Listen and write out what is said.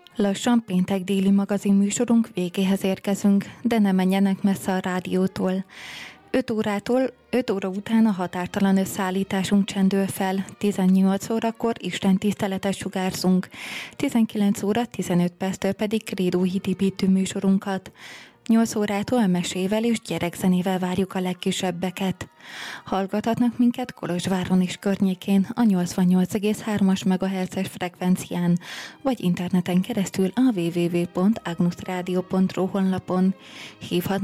Lassan péntek déli magazin műsorunk végéhez érkezünk, de ne menjenek messze a rádiótól. 5 óra után a határtalan összeállításunk csendül fel, 18 órakor istentiszteletet sugárzunk, 19 óra 15 perctől pedig krédó hitépítő műsorunkat. 8 órától mesével és gyerekzenével várjuk a legkisebbeket. Hallgathatnak minket Kolozsváron és környékén a 88,3-as MHz-es frekvencián, vagy interneten keresztül a www.agnusradio.ru honlapon. Hívhatnak